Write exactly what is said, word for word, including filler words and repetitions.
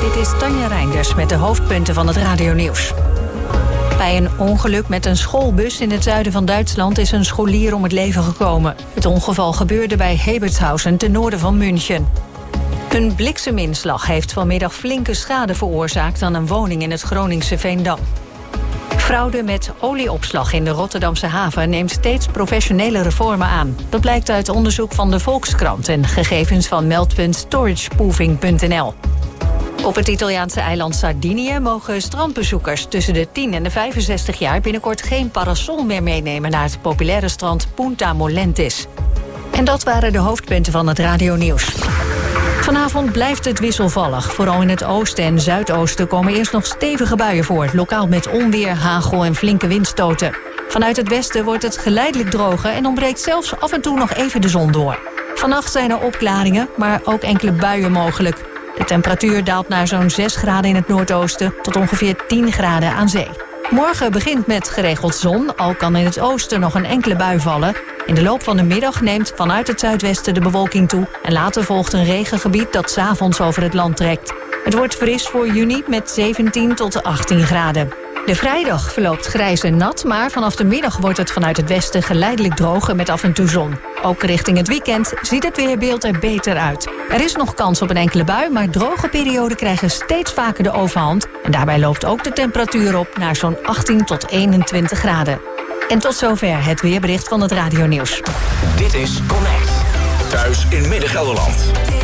Dit is Tanja Reinders met de hoofdpunten van het radionieuws. Bij een ongeluk met een schoolbus in het zuiden van Duitsland is een scholier om het leven gekomen. Het ongeval gebeurde bij Hebertshausen ten noorden van München. Een blikseminslag heeft vanmiddag flinke schade veroorzaakt aan een woning in het Groningse Veendam. Fraude met olieopslag in de Rotterdamse haven neemt steeds professionelere vormen aan. Dat blijkt uit onderzoek van de Volkskrant en gegevens van meldpunt storageproofing punt n l. Op het Italiaanse eiland Sardinië mogen strandbezoekers tussen de tien en de vijfenzestig jaar binnenkort geen parasol meer meenemen naar het populaire strand Punta Molentis. En dat waren de hoofdpunten van het radionieuws. Vanavond blijft het wisselvallig. Vooral in het oosten en zuidoosten komen eerst nog stevige buien voor. Lokaal met onweer, hagel en flinke windstoten. Vanuit het westen wordt het geleidelijk droger en ontbreekt zelfs af en toe nog even de zon door. Vannacht zijn er opklaringen, maar ook enkele buien mogelijk. De temperatuur daalt naar zo'n zes graden in het noordoosten tot ongeveer tien graden aan zee. Morgen begint met geregeld zon, al kan in het oosten nog een enkele bui vallen. In de loop van de middag neemt vanuit het zuidwesten de bewolking toe en later volgt een regengebied dat 's avonds over het land trekt. Het wordt fris voor juni met zeventien tot achttien graden. De vrijdag verloopt grijs en nat, maar vanaf de middag wordt het vanuit het westen geleidelijk droger met af en toe zon. Ook richting het weekend ziet het weerbeeld er beter uit. Er is nog kans op een enkele bui, maar droge perioden krijgen steeds vaker de overhand. En daarbij loopt ook de temperatuur op naar zo'n achttien tot eenentwintig graden. En tot zover het weerbericht van het radionieuws. Dit is Connect. Thuis in Midden-Gelderland.